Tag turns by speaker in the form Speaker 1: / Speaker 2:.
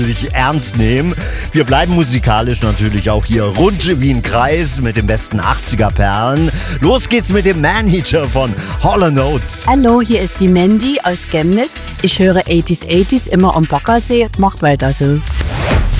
Speaker 1: sich ernst nehmen. Wir bleiben musikalisch natürlich auch hier rund wie ein Kreis mit den besten 80er-Perlen. Los geht's mit dem Maneater von Hall & Oates.
Speaker 2: Hallo, hier ist die Mandy aus Chemnitz. Ich höre 80s immer am Baggersee. Macht weiter so.